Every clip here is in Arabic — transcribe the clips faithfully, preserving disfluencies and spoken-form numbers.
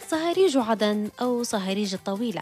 صهاريج عدن أو صهاريج الطويلة.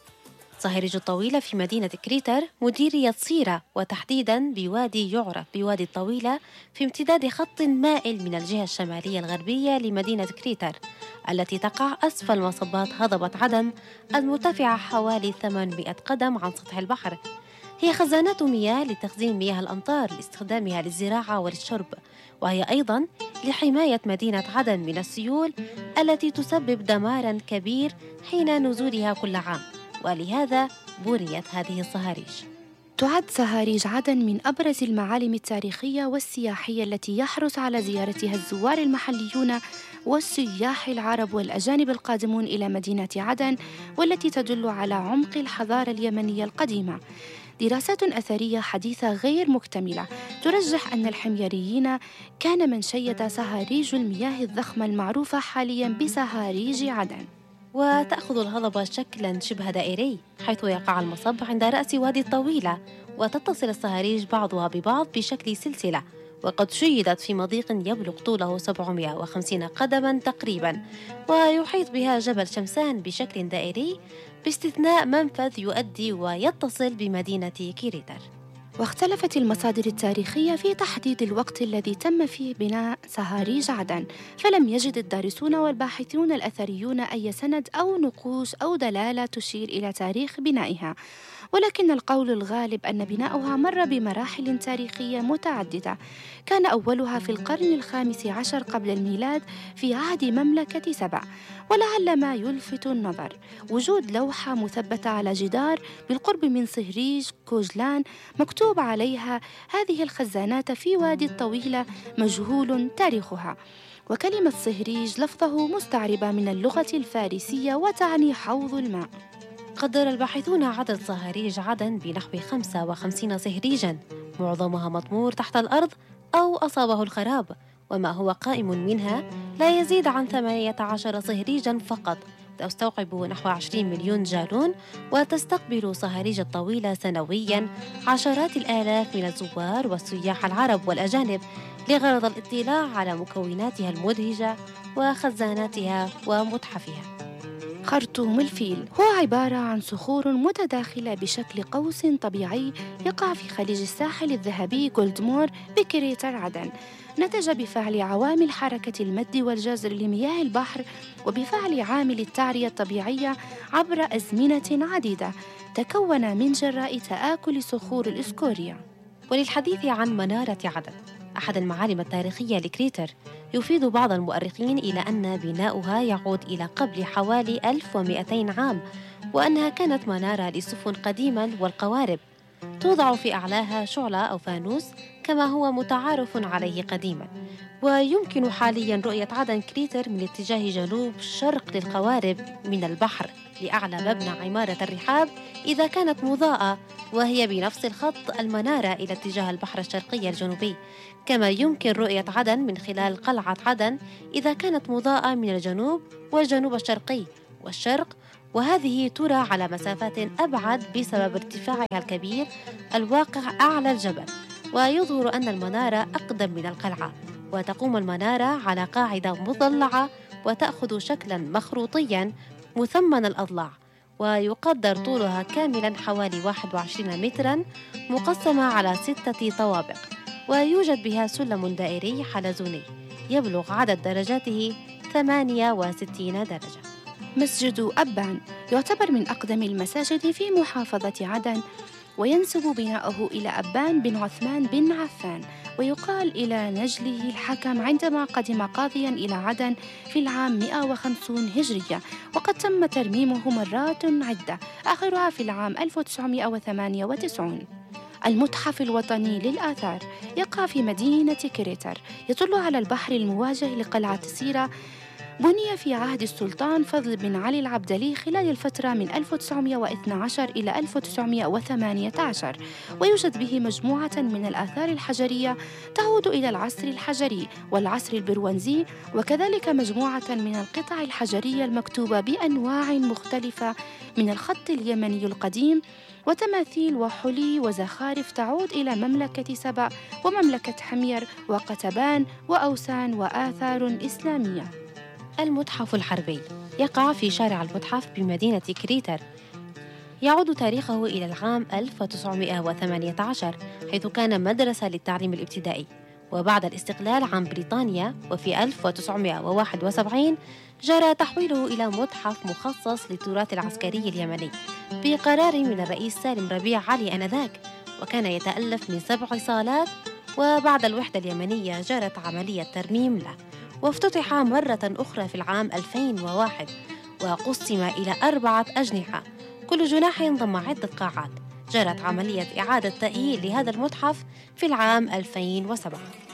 صهاريج الطويلة في مدينة كريتر مديرية صيرة، وتحديداً بوادي يعرف بوادي الطويلة، في امتداد خط مائل من الجهة الشمالية الغربية لمدينة كريتر، التي تقع أسفل مصبات هضبة عدن المرتفعة حوالي ثمانمائة قدم عن سطح البحر. هي خزانات مياه لتخزين مياه الأمطار لاستخدامها للزراعة وللشرب، وهي أيضاً لحماية مدينة عدن من السيول التي تسبب دماراً كبير حين نزولها كل عام، ولهذا بنيت هذه الصهاريج. تعد صهاريج عدن من أبرز المعالم التاريخية والسياحية التي يحرص على زيارتها الزوار المحليون والسياح العرب والأجانب القادمون إلى مدينة عدن، والتي تدل على عمق الحضارة اليمنية القديمة. دراسات أثرية حديثة غير مكتملة ترجح أن الحميريين كان من شيد صهاريج المياه الضخمة المعروفة حالياً بصهاريج عدن. وتأخذ الهضبة شكلاً شبه دائري، حيث يقع المصب عند رأس وادي الطويلة، وتتصل الصهاريج بعضها ببعض بشكل سلسلة، وقد شيدت في مضيق يبلغ طوله سبعمائة وخمسين قدماً تقريباً، ويحيط بها جبل شمسان بشكل دائري باستثناء منفذ يؤدي ويتصل بمدينة كريتر. واختلفت المصادر التاريخية في تحديد الوقت الذي تم فيه بناء صهاريج عدن، فلم يجد الدارسون والباحثون الأثريون أي سند أو نقوش أو دلالة تشير إلى تاريخ بنائها، ولكن القول الغالب أن بناؤها مر بمراحل تاريخية متعددة، كان أولها في القرن الخامس عشر قبل الميلاد في عهد مملكة سبأ. ولعل ما يلفت النظر وجود لوحة مثبتة على جدار بالقرب من صهريج كوجلان مكتوب عليها هذه الخزانات في وادي الطويلة مجهول تاريخها، وكلمة صهريج لفظه مستعربة من اللغة الفارسية وتعني حوض الماء. قدر الباحثون عدد صهاريج عدن بنحو خمسة وخمسين صهريجاً، معظمها مطمور تحت الأرض أو أصابه الخراب، وما هو قائم منها لا يزيد عن ثمانية عشر صهريجاً فقط، تستوعب نحو عشرين مليون جالون، وتستقبل صهاريج الطويلة سنوياً عشرات الآلاف من الزوار والسياح العرب والأجانب لغرض الاطلاع على مكوناتها المدهشة وخزاناتها ومتحفها. خرطوم الفيل هو عبارة عن صخور متداخلة بشكل قوس طبيعي يقع في خليج الساحل الذهبي جولدمور بكريتر عدن، نتج بفعل عوامل حركة المد والجزر لمياه البحر وبفعل عامل التعرية الطبيعية عبر أزمنة عديدة، تكون من جراء تآكل صخور الإسكوريا. وللحديث عن منارة عدن، أحد المعالم التاريخية لكريتر، يفيد بعض المؤرخين إلى أن بناؤها يعود إلى قبل حوالي ألف ومئتين عام، وأنها كانت منارة للسفن قديماً والقوارب، توضع في أعلاها شعلة أو فانوس كما هو متعارف عليه قديماً. ويمكن حالياً رؤية عدن كريتر من اتجاه جنوب شرق للقوارب من البحر لأعلى مبنى عمارة الرحاب إذا كانت مضاءة، وهي بنفس الخط المنارة إلى اتجاه البحر الشرقي الجنوبي. كما يمكن رؤية عدن من خلال قلعة عدن إذا كانت مضاءة من الجنوب والجنوب الشرقي والشرق، وهذه ترى على مسافات أبعد بسبب ارتفاعها الكبير الواقع أعلى الجبل. ويظهر أن المنارة أقدم من القلعة، وتقوم المنارة على قاعدة مضلعة وتأخذ شكلاً مخروطياً مثمن الأضلاع، ويقدر طولها كاملاً حوالي واحد وعشرين متراً مقسمة على ستة طوابق، ويوجد بها سلم دائري حلزوني يبلغ عدد درجاته ثمانية وستين درجة. مسجد أبان يعتبر من أقدم المساجد في محافظة عدن، وينسب بناؤه إلى أبان بن عثمان بن عفان، ويقال إلى نجله الحكم عندما قدم قاضيا إلى عدن في العام مئة وخمسين هجرية، وقد تم ترميمه مرات عدة آخرها في العام ألف وتسعمائة وثمانية وتسعين. المتحف الوطني للآثار يقع في مدينة كريتر، يطل على البحر المواجه لقلعة صيرة، بني في عهد السلطان فضل بن علي العبدلي خلال الفترة من ألف وتسعمائة واثني عشر إلى ألف وتسعمائة وثمانية عشر، ويوجد به مجموعة من الآثار الحجرية تعود إلى العصر الحجري والعصر البرونزي، وكذلك مجموعة من القطع الحجرية المكتوبة بأنواع مختلفة من الخط اليمني القديم، وتماثيل وحلي وزخارف تعود إلى مملكة سبأ ومملكة حمير وقتبان وأوسان وآثار إسلامية. المتحف الحربي يقع في شارع المتحف بمدينة كريتر. يعود تاريخه إلى العام ألف وتسعمائة وثمانية عشر، حيث كان مدرسة للتعليم الابتدائي. وبعد الاستقلال عن بريطانيا وفي ألف وتسعمائة وواحد وسبعين جرى تحويله إلى متحف مخصص للتراث العسكري اليمني بقرار من الرئيس سالم ربيع علي آنذاك، وكان يتألف من سبع صالات. وبعد الوحدة اليمنية جرت عملية ترميم له، وافتتح مرة أخرى في العام ألفين وواحد، وقسم إلى أربعة أجنحة، كل جناح ضم عدة قاعات. جرت عملية إعادة تأهيل لهذا المتحف في العام ألفين وسبعة.